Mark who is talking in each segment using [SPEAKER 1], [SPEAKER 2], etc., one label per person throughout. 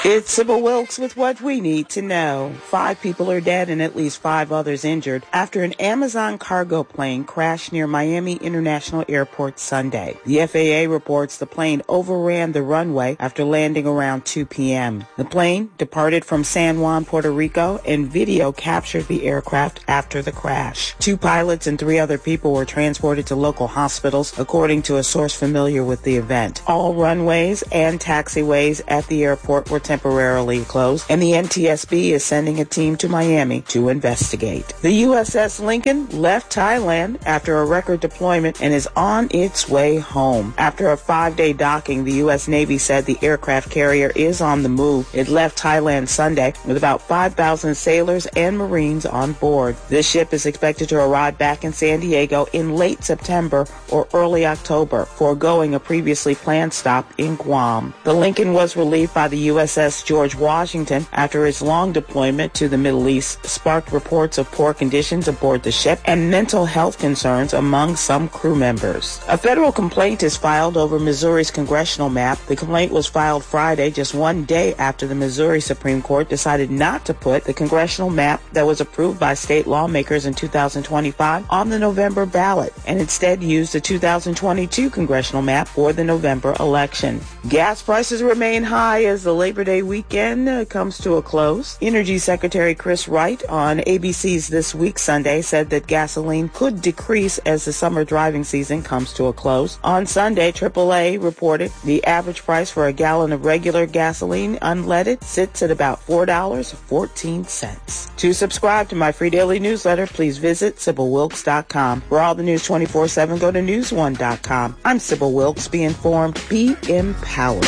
[SPEAKER 1] It's Sybil Wilkes with what we need to know. 5 people are dead and at least 5 others injured after an Amazon cargo plane crashed near Miami International Airport Sunday. The FAA reports the plane overran the runway after landing around 2 p.m. The plane departed from San Juan, Puerto Rico, and video captured the aircraft after the crash. 2 pilots and 3 other people were transported to local hospitals, according to a source familiar with the event. All runways and taxiways at the airport were temporarily closed, and the NTSB is sending a team to Miami to investigate. The USS Lincoln left Thailand after a record deployment and is on its way home. After a 5-day docking, the U.S. Navy said the aircraft carrier is on the move. It left Thailand Sunday with about 5,000 sailors and Marines on board. This ship is expected to arrive back in San Diego in late September or early October, foregoing a previously planned stop in Guam. The Lincoln was relieved by the USS George Washington after its long deployment to the Middle East sparked reports of poor conditions aboard the ship and mental health concerns among some crew members. A federal complaint is filed over Missouri's congressional map. The complaint was filed Friday, just 1 day after the Missouri Supreme Court decided not to put the congressional map that was approved by state lawmakers in 2025 on the November ballot and instead used the 2022 congressional map for the November election. Gas prices remain high as the Labor Day weekend comes to a close. Energy Secretary Chris Wright on ABC's This Week Sunday said that gasoline could decrease as the summer driving season comes to a close. On Sunday, AAA reported the average price for a gallon of regular gasoline unleaded sits at about $4.14. To subscribe to my free daily newsletter, please visit SybilWilkes.com. For all the news 24/7, go to NewsOne.com. I'm Sybil Wilkes. Be informed, be empowered.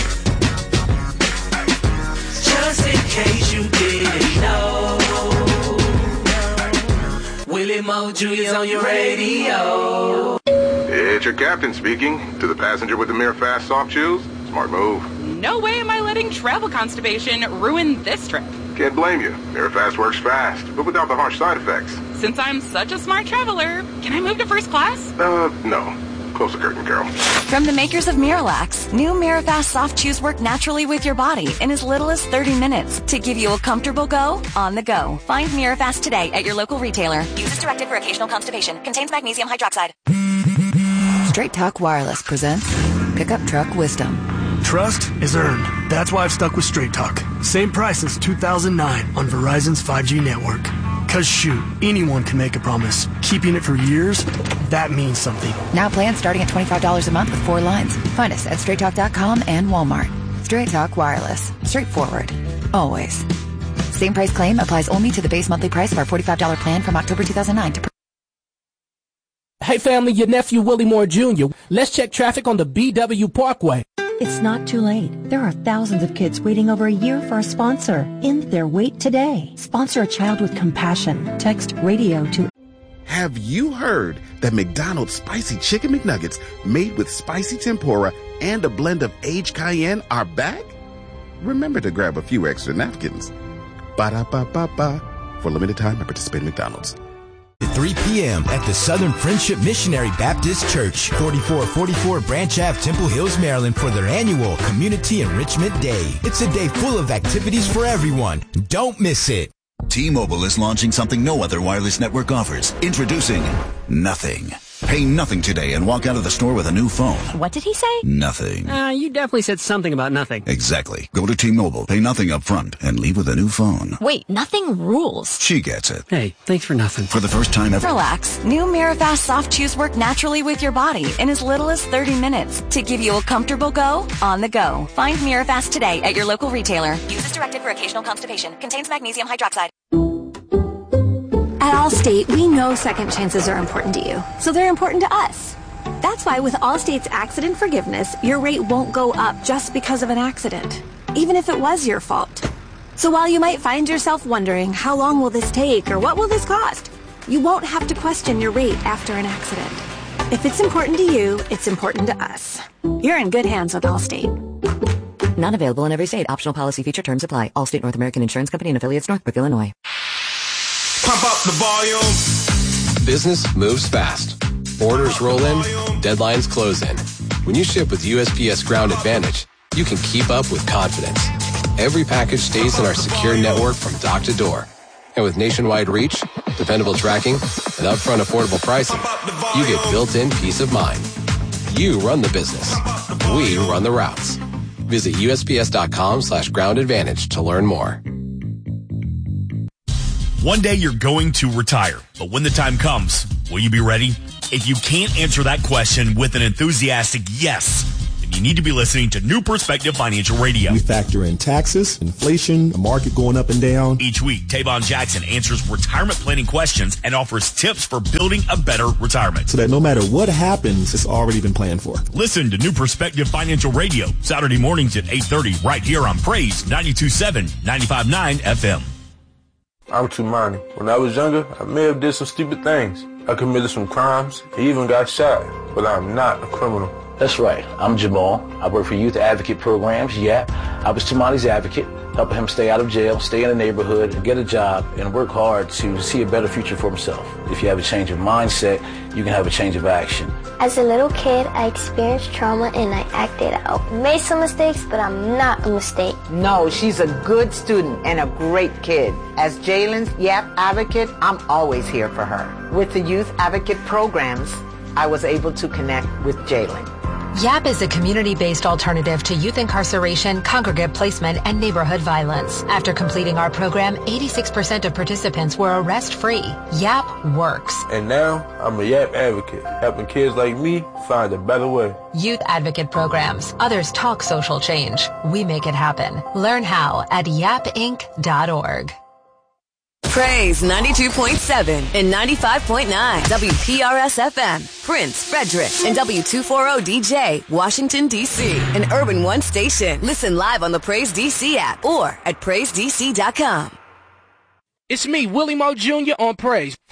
[SPEAKER 2] Just in case you didn't know, Willie Moe Jr.'s on your radio.
[SPEAKER 3] It's your captain speaking. To the passenger with the Mirror Fast soft shoes, smart move.
[SPEAKER 4] No way am I letting travel constipation ruin this trip.
[SPEAKER 3] Can't blame you. Mirror Fast works fast, but without the harsh side effects.
[SPEAKER 4] Since I'm such a smart traveler, can I move to first class?
[SPEAKER 3] No. Close the curtain, Carol.
[SPEAKER 5] From the makers of Miralax, new Mirafast soft chews work naturally with your body in as little as 30 minutes to give you a comfortable go on the go. Find Mirafast today at your local retailer. Use as directed for occasional constipation. Contains magnesium hydroxide.
[SPEAKER 6] Straight Talk Wireless presents Pickup Truck Wisdom.
[SPEAKER 7] Trust is earned. That's why I've stuck with Straight Talk. Same price as 2009 on Verizon's 5G network. Cause shoot, anyone can make a promise. Keeping it for years, that means something.
[SPEAKER 6] Now plans starting at $25 a month with 4 lines. Find us at straighttalk.com and Walmart. Straight Talk Wireless. Straightforward. Always. Same price claim applies only to the base monthly price of our $45 plan from October 2009.
[SPEAKER 8] Hey family, your nephew Willie Moore Jr. Let's check traffic on the BW Parkway.
[SPEAKER 9] It's not too late. There are thousands of kids waiting over a year for a sponsor. End their wait today. Sponsor a child with compassion. Text radio to...
[SPEAKER 10] Have you heard that McDonald's Spicy Chicken McNuggets made with spicy tempura and a blend of aged cayenne are back? Remember to grab a few extra napkins. Ba-da-ba-ba-ba. For a limited time at participating McDonald's.
[SPEAKER 11] 3 p.m. at the Southern Friendship Missionary Baptist Church, 4444 Branch Ave, Temple Hills, Maryland, for their annual Community Enrichment Day. It's a day full of activities for everyone. Don't miss it.
[SPEAKER 12] T-Mobile is launching something no other wireless network offers. Introducing Nothing. Pay nothing today and walk out of the store with a new phone.
[SPEAKER 5] What did he say?
[SPEAKER 12] Nothing.
[SPEAKER 13] You definitely said something about nothing.
[SPEAKER 12] Exactly. Go to T-Mobile, pay nothing up front, and leave with a new phone.
[SPEAKER 5] Wait, nothing rules.
[SPEAKER 12] She gets it.
[SPEAKER 13] Hey, thanks for nothing.
[SPEAKER 12] For the first time ever.
[SPEAKER 5] Relax. New Mirafast soft chews work naturally with your body in as little as 30 minutes to give you a comfortable go on the go. Find Mirafast today at your local retailer. Use as directed for occasional constipation. Contains magnesium hydroxide.
[SPEAKER 14] At Allstate, we know second chances are important to you, so they're important to us. That's why with Allstate's accident forgiveness, your rate won't go up just because of an accident, even if it was your fault. So while you might find yourself wondering, how long will this take or what will this cost, you won't have to question your rate after an accident. If it's important to you, it's important to us. You're in good hands with Allstate.
[SPEAKER 6] Not available in every state. Optional policy feature terms apply. Allstate North American Insurance Company and affiliates, Northbrook, Illinois.
[SPEAKER 15] Pump up the volume.
[SPEAKER 16] Business moves fast. Orders roll in, deadlines close in. When you ship with USPS Ground Advantage, you can keep up with confidence. every package stays in our secure network from dock to door. And with nationwide reach, dependable tracking, and upfront affordable pricing, you get built-in peace of mind. You run the business. We run the routes. Visit USPS.com/Ground Advantage to learn more.
[SPEAKER 17] One day you're going to retire, but when the time comes, will you be ready? If you can't answer that question with an enthusiastic yes, then you need to be listening to New Perspective Financial Radio.
[SPEAKER 18] We factor in taxes, inflation, the market going up and down.
[SPEAKER 17] Each week, Tavon Jackson answers retirement planning questions and offers tips for building a better retirement.
[SPEAKER 18] So that no matter what happens, it's already been planned for.
[SPEAKER 17] Listen to New Perspective Financial Radio, Saturday mornings at 8:30, right here on Praise 92.7, 95.9 FM.
[SPEAKER 19] I'm Tumani. When I was younger, I may have did some stupid things. I committed some crimes, even got shot, but I'm not a criminal.
[SPEAKER 20] That's right. I'm Jamal. I work for Youth Advocate Programs, YAP. I was Tumani's advocate, helping him stay out of jail, stay in the neighborhood, get a job, and work hard to see a better future for himself. If you have a change of mindset, you can have a change of action.
[SPEAKER 21] As a little kid, I experienced trauma and I acted out. Made some mistakes, but I'm not a mistake.
[SPEAKER 22] No, she's a good student and a great kid. As Jalen's YAP advocate, I'm always here for her. With the Youth Advocate Programs, I was able to connect with Jalen.
[SPEAKER 23] YAP is a community-based alternative to youth incarceration, congregate placement, and neighborhood violence. After completing our program, 86% of participants were arrest-free. YAP works.
[SPEAKER 19] And now, I'm a YAP advocate, helping kids like me find a better way.
[SPEAKER 23] Youth Advocate Programs. Others talk social change. We make it happen. Learn how at yapinc.org.
[SPEAKER 24] Praise 92.7 and 95.9 WPRS-FM, Prince, Frederick, and W240DJ, Washington, D.C., an Urban One station. Listen live on the Praise DC app or at PraiseDC.com.
[SPEAKER 8] It's me, Willie Moore Jr. on Praise.